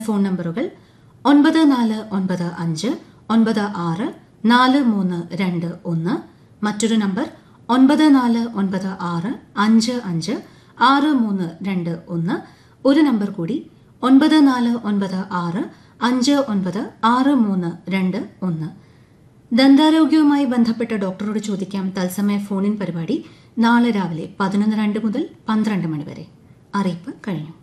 Phone നമ്പറുകൾ 9495964321, മറ്റൊരു number 9496556321, ഒരു നമ്പർ കൂടി 9496596321. ദന്താരോഗ്യവുമായി ബന്ധപ്പെട്ട ഡോക്ടറോട് ചോദിക്കാം തത്സമയ ഫോണിൻ പരിപാടി നാളെ രാവിലെ 11:02 മുതൽ 12 മണി വരെ. അറിയിപ്പ് കഴിഞ്ഞു.